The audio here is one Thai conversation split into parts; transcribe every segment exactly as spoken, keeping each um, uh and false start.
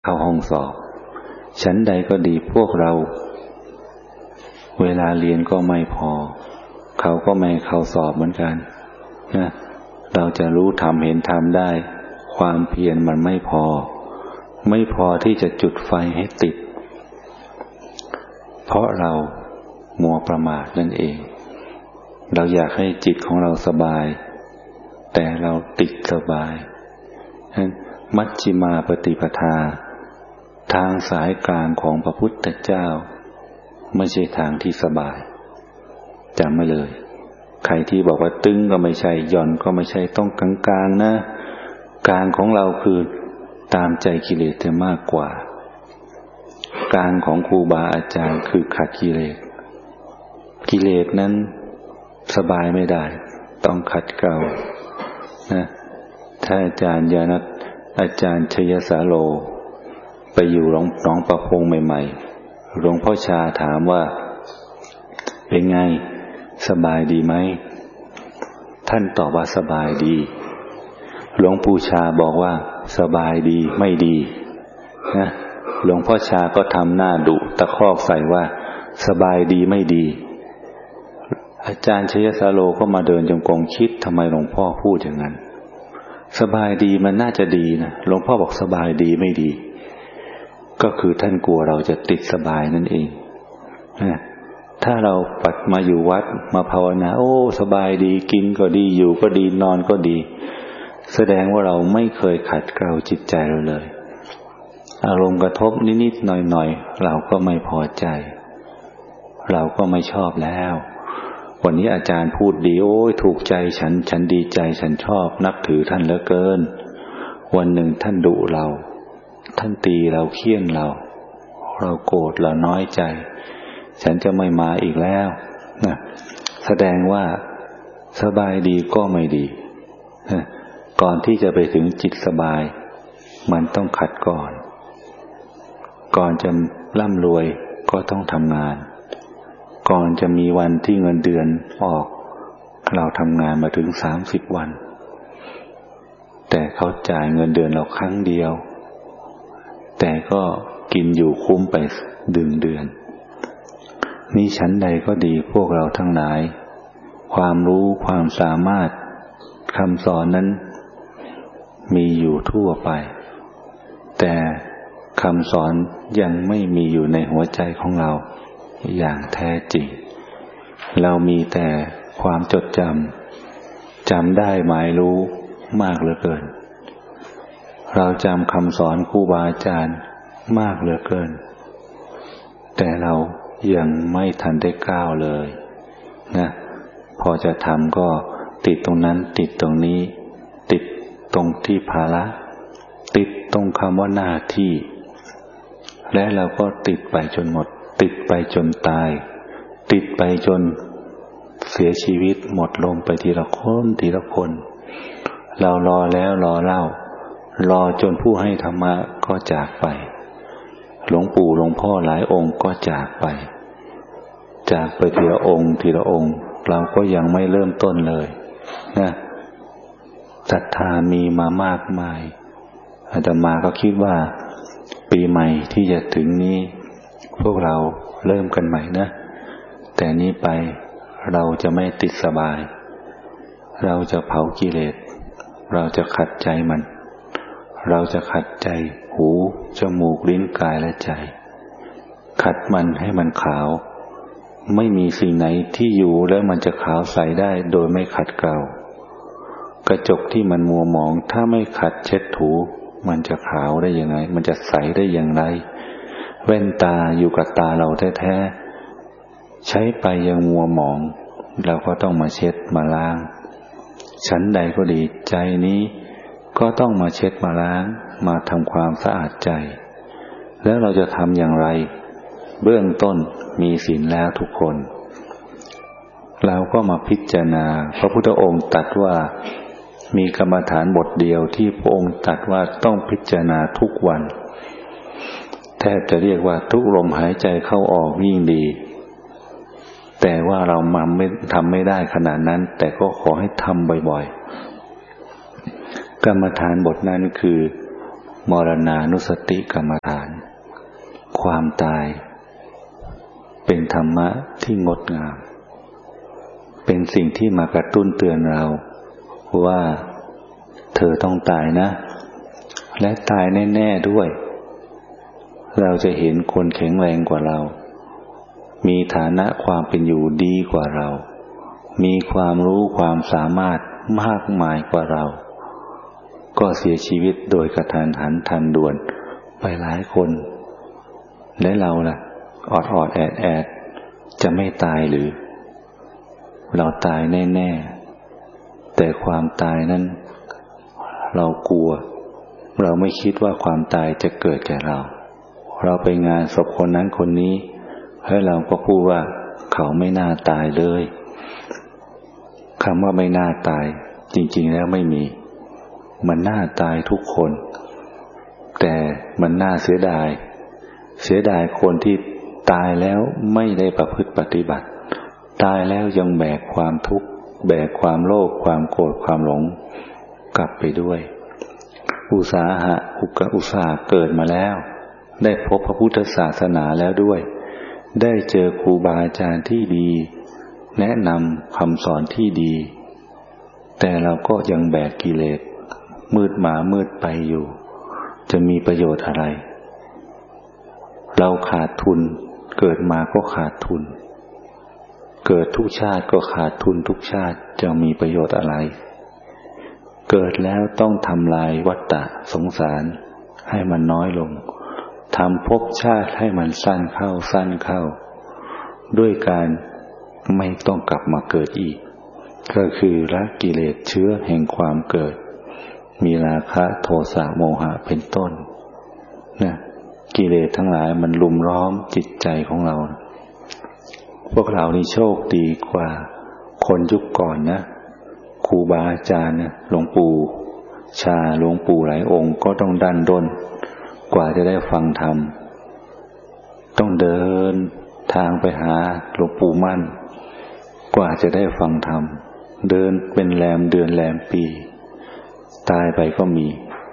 เข้าห้องสอบชั้นใดก็ดีพวกเราเวลาเรียนก็ไม่พอเขาก็ไม่เข้าสอบเหมือนกันนะเราจะรู้ธรรมเห็นธรรมได้ความเพียรมันไม่พอไม่พอที่จะจุดไฟให้ติดเพราะเรามัวประมาทนั่นเองเราอยากให้จิตของเราสบายแต่เราติดสบายมัชฌิมาปฏิปทาทางสายกลางของพระพุทธเจ้าไม่ใช่ทางที่สบายจำไว้เลยใครที่บอกว่าตึงก็ไม่ใช่หย่อนก็ไม่ใช่ต้องกลางๆนะกลางของเราคือตามใจกิเลสจะมากกว่ากลางของครูบาอาจารย์คือขัดกิเลสกิเลสนั้นสบายไม่ได้ต้องขัดเกลานะถ้าอาจารย์ญาณอาจารย์ชยสาโลไปอยู่หลวงหนองประพงใหม่ๆหลวงพ่อชาถามว่าเป็นไงสบายดีไหมท่านตอบว่าสบายดีหลวงปู่ชาบอกว่าสบายดีไม่ดีนะหลวงพ่อชาก็ทำหน้าดุตะคอกใส่ว่าสบายดีไม่ดีอาจารย์ชยสาโลก็มาเดินจงกรมคิดทำไมหลวงพ่อพูดอย่างนั้นสบายดีมันน่าจะดีนะหลวงพ่อบอกสบายดีไม่ดีก็คือท่านกลัวเราจะติดสบายนั่นเองนะถ้าเราปัดมาอยู่วัดมาภาวนาโอ้สบายดีกินก็ดีอยู่ก็ดีนอนก็ดีแสดงว่าเราไม่เคยขัดเกลาจิตใจเราเลยอารมณ์กระทบนิดๆหน่อยๆเราก็ไม่พอใจเราก็ไม่ชอบแล้ววันนี้อาจารย์พูดดีโอ้ยถูกใจฉันฉันดีใจฉันชอบนับถือท่านเหลือเกินวันหนึ่งท่านดุเราท่านตีเราเฆี่ยนเราเราโกรธเราน้อยใจฉันจะไม่มาอีกแล้วนะแสดงว่าสบายดีก็ไม่ดีนะก่อนที่จะไปถึงจิตสบายมันต้องขัดก่อนก่อนจะร่ำรวยก็ต้องทำงานก่อนจะมีวันที่เงินเดือนออกเราทำงานมาถึงสามสิบวันแต่เขาจ่ายเงินเดือนเราครั้งเดียวแต่ก็กินอยู่คุ้มไปดึงเดือนนี่ชั้นใดก็ดีพวกเราทั้งหลายความรู้ความสามารถคำสอนนั้นมีอยู่ทั่วไปแต่คำสอนยังไม่มีอยู่ในหัวใจของเราอย่างแท้จริงเรามีแต่ความจดจำจำได้หมายรู้มากเหลือเกินเราจำคำสอนครูบาอาจารย์มากเหลือเกินแต่เรายังไม่ทันได้ก้าวเลยนะพอจะทำก็ติดตรงนั้นติดตรงนี้ติดตรงที่ภาระติดตรงคำว่าหน้าที่และเราก็ติดไปจนหมดติดไปจนตายติดไปจนเสียชีวิตหมดลมไปทีละคนทีละคนเรารอแล้วรอเล่ารอจนผู้ให้ธรรมะก็จากไปหลวงปู่หลวงพ่อหลายองค์ก็จากไปจากไปทีละองค์ทีละองค์เราก็ยังไม่เริ่มต้นเลยนะศรัทธามีมามากมายอาตมาก็คิดว่าปีใหม่ที่จะถึงนี้พวกเราเริ่มกันใหม่นะแต่นี้ไปเราจะไม่ติดสบายเราจะเผากิเลสเราจะขัดใจมันเราจะขัดใจหูจมูกลิ้นกายและใจขัดมันให้มันขาวไม่มีสิ่งไหนที่อยู่แล้วมันจะขาวใสได้โดยไม่ขัดเกลากระจกที่มันมัวหมองถ้าไม่ขัดเช็ดถูมันจะขาวได้ยังไงมันจะใสได้อย่างไรแว่นตาอยู่กับตาเราแท้ๆใช้ไปยังมัวหมองเราก็ต้องมาเช็ดมาล้างชั้นใดก็ดีใจนี้ก็ต้องมาเช็ดมาล้างมาทำความสะอาดใจแล้วเราจะทำอย่างไรเบื้องต้นมีศีลแล้วทุกคนเราก็มาพิจารณาพระพุทธองค์ตรัสว่ามีกรรมฐานบทเดียวที่พระองค์ตรัสว่าต้องพิจารณาทุกวันแทบจะเรียกว่าทุกลมหายใจเข้าออกยิ่งดีแต่ว่าเรามาไม่ทำไม่ได้ขนาดนั้นแต่ก็ขอให้ทำบ่อยๆกรรมฐานบทนั้นคือมรณานุสติกรรมฐานความตายเป็นธรรมะที่งดงามเป็นสิ่งที่มากระตุ้นเตือนเราว่าเธอต้องตายนะและตายแน่ๆด้วยเราจะเห็นคนแข็งแรงกว่าเรามีฐานะความเป็นอยู่ดีกว่าเรามีความรู้ความสามารถมากมายกว่าเราก็เสียชีวิตโดยกระทันหันทันด่วนไปหลายคนและเราล่ะออดออดแอดแอดจะไม่ตายหรือเราตายแน่ๆแต่ความตายนั้นเรากลัวเราไม่คิดว่าความตายจะเกิดแก่เราเราไปงานศพคนนั้นคนนี้ให้เราก็พูดว่าเขาไม่น่าตายเลยคำว่าไม่น่าตายจริงๆแล้วไม่มีมันน่าตายทุกคนแต่มันน่าเสียดายเสียดายคนที่ตายแล้วไม่ได้ประพฤติปฏิบัติตายแล้วยังแบกความทุกข์แบกความโลภความโกรธความหลงกลับไปด้วยอุตสาหะอุกอุตสาหเกิดมาแล้วได้พบพระพุทธศาสนาแล้วด้วยได้เจอครูบาอาจารย์ที่ดีแนะนำคำสอนที่ดีแต่เราก็ยังแบกกิเลสมืดมามืดไปอยู่จะมีประโยชน์อะไรเราขาดทุนเกิดมาก็ขาดทุนเกิดทุกชาติก็ขาดทุนทุกชาติจะมีประโยชน์อะไรเกิดแล้วต้องทำลายวัฏฏะสงสารให้มันน้อยลงทำภพชาติให้มันสั้นเข้าสั้นเข้าด้วยการไม่ต้องกลับมาเกิดอีกก็คือละกิเลสเชื้อแห่งความเกิดมีราคะโทสะโมหะเป็นต้นนะกิเลสทั้งหลายมันลุมล้อมจิตใจของเราพวกเรานี่โชคดีกว่าคนยุคก่อนนะครูบาอาจารย์นะหลวงปู่ชาหลวงปู่หลายองค์ก็ต้องดันด้นกว่าจะได้ฟังธรรมต้องเดินทางไปหาหลวงปู่มั่นกว่าจะได้ฟังธรรมเดินเป็นแรมเดือนแรมปีตายไปก็มี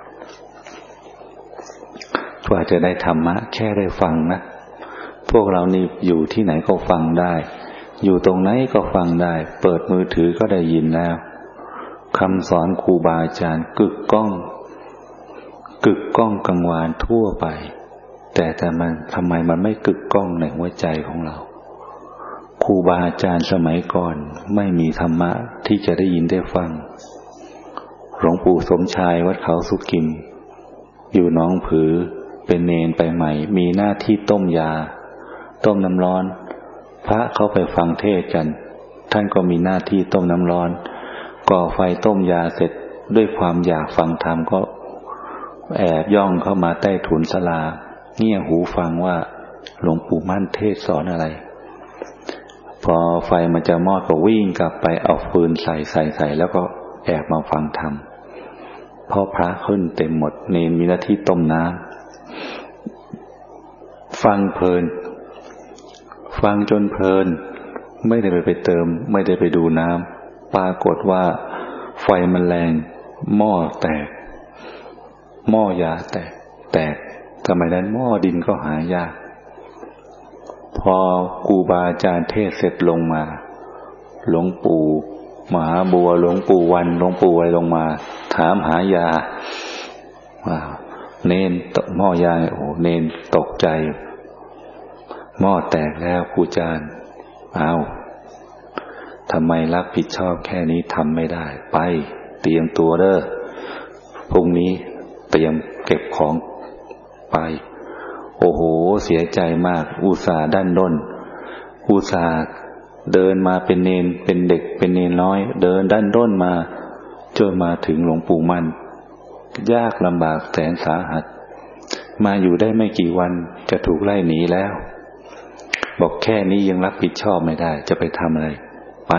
กว่าจะได้ธรรมะแค่ได้ฟังนะพวกเรานี่อยู่ที่ไหนก็ฟังได้อยู่ตรงไหนก็ฟังได้เปิดมือถือก็ได้ยินแล้วคำสอนครูบาอาจารย์กึกก้องกึกก้องกังวานทั่วไปแต่แต่มันทำไมมันไม่กึกก้องในหัวใจของเราครูบาอาจารย์สมัยก่อนไม่มีธรรมะที่จะได้ยินได้ฟังหลวงปู่สมชายวัดเขาสุกิมอยู่หนองผือเป็นเณรไปใหม่มีหน้าที่ต้มยาต้มน้ำร้อนพระเขาไปฟังเทศกันท่านก็มีหน้าที่ต้มน้ำร้อนก่อไฟต้มยาเสร็จด้วยความอยากฟังธรรมก็แอบย่องเข้ามาใต้ถุนศาลาเงี่ยหูฟังว่าหลวงปู่มั่นเทศสอนอะไรพอไฟมันจะมอดก็วิ่งกลับไปเอาฟืนใส่ใส่ใส่แล้วก็แอบมาฟังธรรมพอพระขึ้นเต็มหมดเนรมีหน้าที่ต้มน้ำฟังเพลินฟังจนเพลินไม่ได้ไปไปเติมไม่ได้ไปดูน้ำปรากฏว่าไฟมันแรงหม้อแตกหม้อยาแตกแตกสมัยนั้นหม้อดินก็หายากพอครูบาอาจารย์เทศเสร็จลงมาหลวงปู่มหาบัวหลวงปู่วันหลวงปู่อะไรลงมาถามหายาว้าวเนนตกหม้อยาโอ้เนนตกใจหม้อแตกแล้วครูอาจารย์เอาทำไมรับผิดชอบแค่นี้ทำไม่ได้ไปเตรียมตัวเด้อพรุ่งนี้เตรียมเก็บของไปโอ้โหเสียใจมากอุตส่าห์ด้านด้นอุตส่าห์เดินมาเป็นเนนเป็นเด็กเป็นเนนน้อยเดินด้านด้นมาจนมาถึงหลวงปู่มั่นยากลำบากแสนสาหัสมาอยู่ได้ไม่กี่วันจะถูกไล่หนีแล้วบอกแค่นี้ยังรับผิดชอบไม่ได้จะไปทำอะไรไป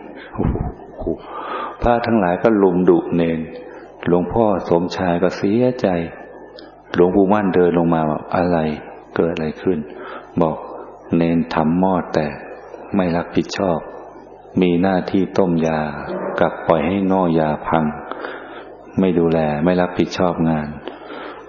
พระทั้งหลายก็ลุมดุเนนหลวงพ่อสมชายก็เสียใจหลวงปู่มั่นเดินลงมาบอกอะไรเกิดอะไรขึ้นบอกเนนทำหม้อแตกไม่รับผิดชอบมีหน้าที่ต้มยากลับปล่อยให้หม้อยาพังไม่ดูแลไม่รับผิดชอบงาน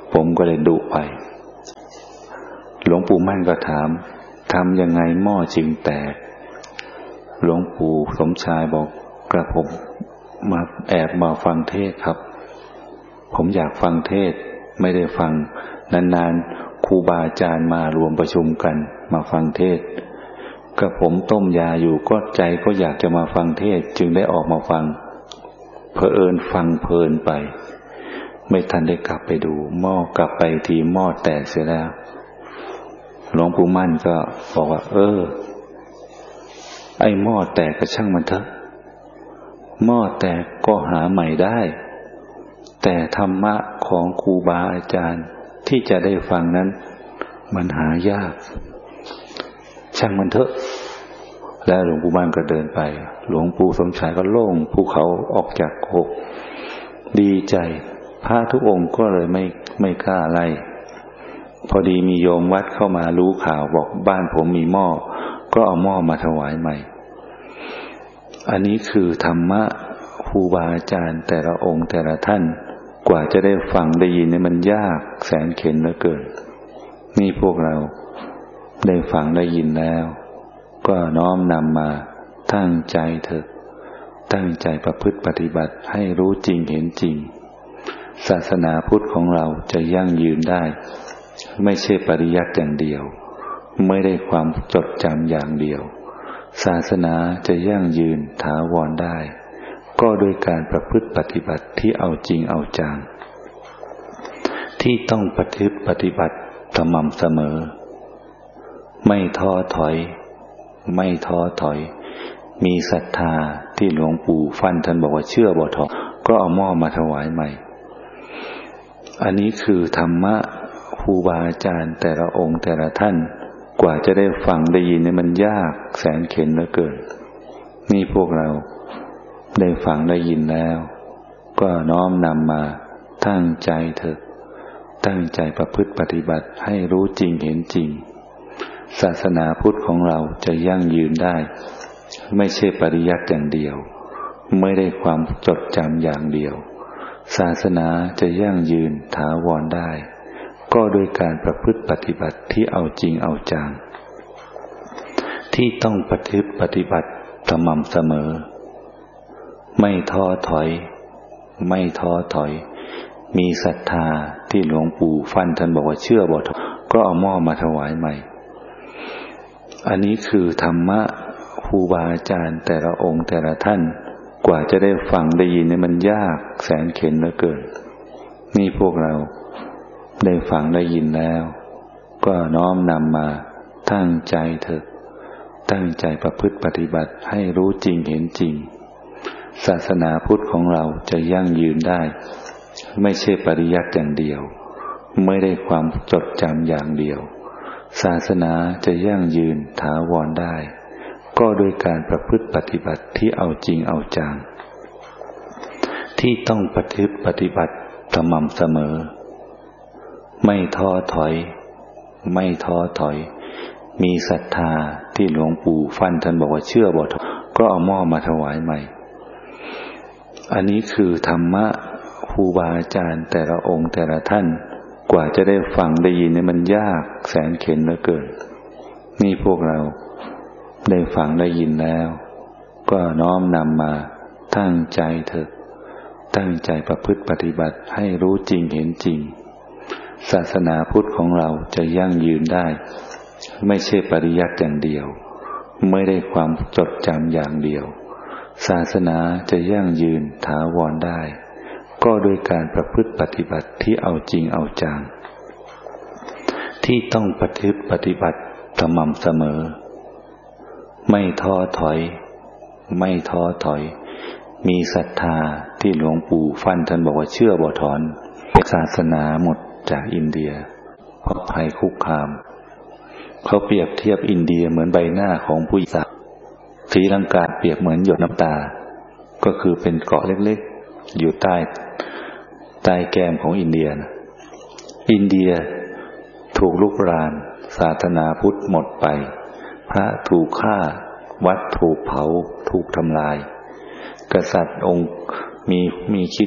ผมก็เลยดุไปหลวงปู่มั่นก็ถามทำยังไงหม้อจึงแตกหลวงปู่สมชายบอกกระผมมาแอบมาฟังเทศครับผมอยากฟังเทศไม่ได้ฟังนานๆครูบาอาจารย์มารวมประชุมกันมาฟังเทศกระผมต้มยาอยู่ก็ใจก็อยากจะมาฟังเทศจึงได้ออกมาฟังเผอิญฟังเพลินไปไม่ทันได้กลับไปดูหม้อกลับไปทีหม้อแตกเสียแล้วหลวงปู่มั่นก็บอกว่าเออไอ้หม้อแตกก็ช่างมันเถอะหม้อแตกก็หาใหม่ได้แต่ธรรมะของครูบาอาจารย์ที่จะได้ฟังนั้นมันหายากช่างมันเถอะแล้วหลวงปู่มั่นก็เดินไปหลวงปู่สมชายก็โล่งภูเขาออกจากโคกดีใจพระทุกองค์ก็เลยไม่ไม่กล้าไล่พอดีมีโยมวัดเข้ามารู้ข่าวบอกบ้านผมมีหม้อก็เอาหม้อมาถวายใหม่อันนี้คือธรรมะครูบาอาจารย์แต่ละองค์แต่ละท่านกว่าจะได้ฟังได้ยินเนี่ยมันยากแสนเข็ญเหลือเกินนี่พวกเราได้ฟังได้ยินแล้วก็น้อมนำมาตั้งใจเถอะตั้งใจประพฤติปฏิบัติให้รู้จริงเห็นจริงศาสนาพุทธของเราจะยั่งยืนได้ไม่ใช่ปริยัติอย่างเดียวไม่ได้ความจดจำอย่างเดียวศาสนาจะยั่งยืนถาวรได้ก็โดยการประพฤติปฏิบัติที่เอาจริงเอาจังที่ต้องปฏิบัติปฏิบัติสม่ำเสมอไม่ท้อถอยไม่ท้อถอยมีศรัทธาที่หลวงปู่ฟั่นท่านบอกว่าเชื่อบ่ท้อก็เอาหม้อมาถวายใหม่อันนี้คือธรรมะครูบาอาจารย์แต่ละองค์แต่ละท่านกว่าจะได้ฟังได้ยินเนี่ยมันยากแสนเข็ญเหลือเกินนี่พวกเราได้ฟังได้ยินแล้วก็น้อมนำมาตั้งใจเถอะตั้งใจประพฤติปฏิบัติให้รู้จริงเห็นจริงศาสนาพุทธของเราจะยั่งยืนได้ไม่ใช่ปริยัติอย่างเดียวไม่ได้ความจดจำอย่างเดียวศาสนาจะยั่งยืนถาวรได้ก็โดยการประพฤติปฏิบัติที่เอาจริงเอาจังที่ต้องปฏิบัติปฏิบัติสม่ำเสมอไม่ท้อถอยไม่ท้อถอยมีศรัทธาที่หลวงปู่ฟั่นท่านบอกว่าเชื่อบ่ท้อก็เอาหม้อมาถวายใหม่อันนี้คือธรรมะครูบาอาจารย์แต่ละองค์แต่ละท่านกว่าจะได้ฟังได้ยินเนี่ยมันยากแสนเข็ญเหลือเกินนี่พวกเราได้ฟังได้ยินแล้วก็น้อมนำมาตั้งใจเถอะตั้งใจประพฤติปฏิบัติให้รู้จริงเห็นจริงศาสนาพุทธของเราจะยั่งยืนได้ไม่ใช่ปริยัติอย่างเดียวไม่ได้ความจดจำอย่างเดียวศาสนาจะยั่งยืนถาวรได้ก็โดยการประพฤติปฏิบัติที่เอาจริงเอาจังที่ต้องปฏิบัติปฏิบัติสม่ำเสมอไม่ท้อถอยไม่ท้อถอยมีศรัทธาที่หลวงปู่ฟั่นท่านบอกว่าเชื่อบ่ท้อก็เอาหม้อมาถวายใหม่อันนี้คือธรรมะครูบาอาจารย์แต่ละองค์แต่ละท่านกว่าจะได้ฟังได้ยินเนี่ยมันยากแสนเข็ญเหลือเกินนี่พวกเราได้ฟังได้ยินแล้วก็น้อมนำมาตั้งใจเถอะตั้งใจประพฤติปฏิบัติให้รู้จริงเห็นจริงศาสนาพุทธของเราจะยั่งยืนได้ไม่ใช่ปริยัติอย่างเดียวไม่ได้ความจดจำอย่างเดียวศาสนาจะยั่งยืนถาวรได้ก็โดยการประพฤติปฏิบัติที่เอาจริงเอาจังที่ต้องปฏิบัติปฏิบัติสม่ำเสมอไม่ท้อถอยไม่ท้อถอยมีศรัทธาที่หลวงปู่ฟั่นท่านบอกว่าเชื่อบ่ถอนศาสนาหมดจากอินเดียเพราะภัยคุกคามเขาเปรียบเทียบอินเดียเหมือนใบหน้าของผู้หญิงศรีลังกาเปรียบเหมือนหยดน้ำตาก็คือเป็นเกาะเล็กๆอยู่ใต้ใต้แก้มของอินเดียนะอินเดียถูกลุกรานศาสนาพุทธหมดไปพระถูกฆ่าวัดถูกเผาถูกทำลายกษัตริย์องค์มีมีคิด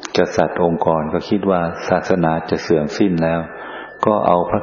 กษัตริย์องค์กรก็คิดว่าศาสนาจะเสื่อมสิ้นแล้วก็เอาพระ